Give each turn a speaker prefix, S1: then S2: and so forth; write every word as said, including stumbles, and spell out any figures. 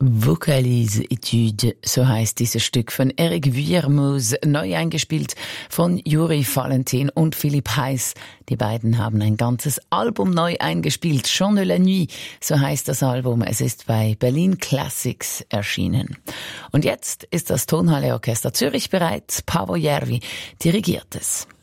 S1: Vocalise-Etude, so heißt dieses Stück von Eric Vuillermoz, neu eingespielt von Juri Valentin und Philipp Heiss. Die beiden haben ein ganzes Album neu eingespielt. Chant de la Nuit, so heißt das Album. Es ist bei Berlin Classics erschienen. Und jetzt ist das Tonhalle Orchester Zürich bereit. Paavo Järvi dirigiert es.